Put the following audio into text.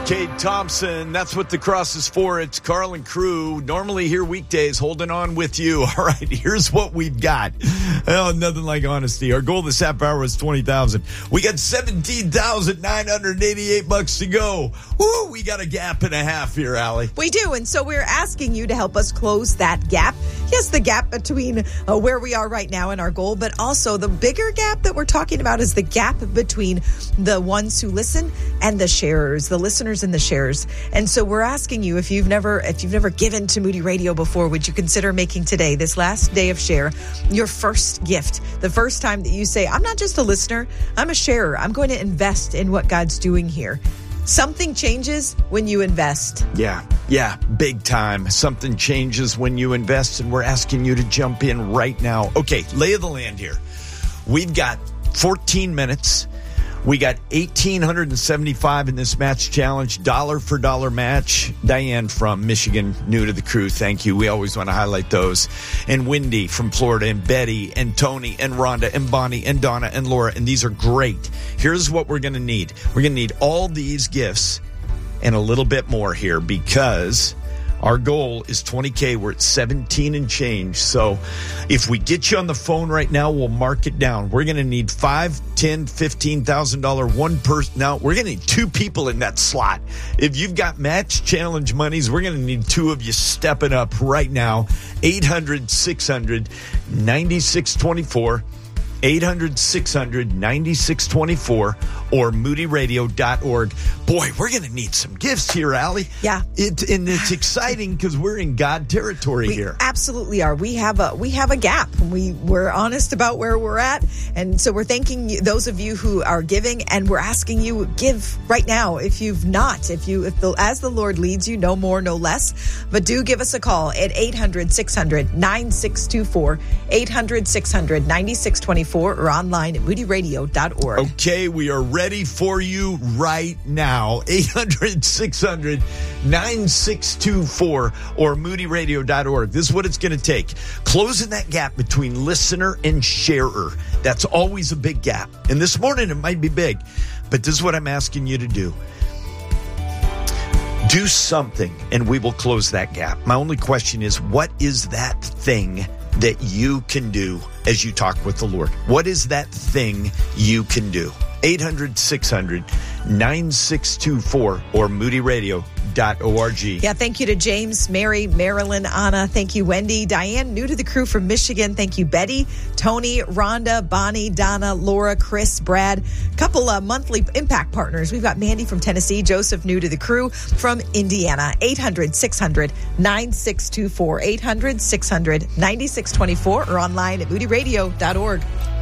Cade Thompson, that's what the cross is for. It's Carl and crew, normally here weekdays, holding on with you. All right, here's what we've got. Oh, nothing like honesty. Our goal this half hour was $20,000. We got $17,988 to go. Woo, we got a gap and a half here, Allie. We do, and so we're asking you to help us close that gap. Yes, the gap between where we are right now and our goal, but also the bigger gap that we're talking about is the gap between the ones who listen and the sharers, the listeners and the sharers. And so we're asking you, if you've never given to Moody Radio before, would you consider making today, this last day of share, your first gift? The first time that you say, I'm not just a listener, I'm a sharer. I'm going to invest in what God's doing here. Something changes when you invest. Yeah, big time. Something changes when you invest, and we're asking you to jump in right now. Okay, lay of the land here. We've got 14 minutes. We got $1,875 in this match challenge, dollar for dollar match. Diane from Michigan, new to the crew. Thank you. We always want to highlight those. And Wendy from Florida, and Betty, and Tony, and Rhonda, and Bonnie, and Donna, and Laura. And these are great. Here's what we're going to need. We're going to need all these gifts and a little bit more here, because our goal is $20K. We're at 17 and change. So if we get you on the phone right now, we'll mark it down. We're going to need $5,000, $10,000, $15,000 one person. Now, we're going to need two people in that slot. If you've got match challenge monies, we're going to need two of you stepping up right now. 800-600-9624. 800-600-9624 or moodyradio.org. Boy, we're going to need some gifts here, Allie. Yeah. It's exciting because we're in God territory here. Absolutely are. We have a gap. We're honest about where we're at. And so we're thanking you, those of you who are giving, and we're asking you, give right now. If you've not, as the Lord leads you, no more, no less. But do give us a call at 800-600-9624, 800-600-9624. or online at moodyradio.org. Okay, we are ready for you right now. 800-600-9624 or moodyradio.org. This is what it's going to take. Closing that gap between listener and sharer. That's always a big gap. And this morning it might be big, but this is what I'm asking you to do. Do something and we will close that gap. My only question is, what is that thing that you can do as you talk with the Lord? What is that thing you can do? 800-600-9624 or moodyradio.org. Yeah, thank you to James, Mary, Marilyn, Anna. Thank you, Wendy, Diane, new to the crew from Michigan. Thank you, Betty, Tony, Rhonda, Bonnie, Donna, Laura, Chris, Brad. A couple of monthly impact partners. We've got Mandy from Tennessee, Joseph, new to the crew from Indiana. 800-600-9624, 800-600-9624 or online at moodyradio.org.